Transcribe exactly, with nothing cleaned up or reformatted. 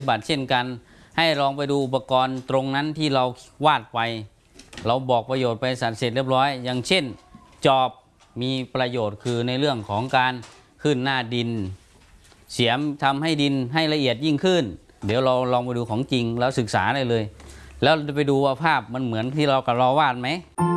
บัตรเช่นกันให้ลองไปดูอุปกรณ์ตรงนั้นที่เราวาดไปเราบอกประโยชน์ไปสัดเสร็จเรียบร้อยอย่างเช่นจอบมีประโยชน์คือในเรื่องของการขึ้นหน้าดินเสียมทำให้ดินให้ละเอียดยิ่งขึ้นเดี๋ยวเราลองไปดูของจริงแล้วศึกษาได้เลยแล้วไปดูว่าภาพมันเหมือนที่เรากับเราวาดไหม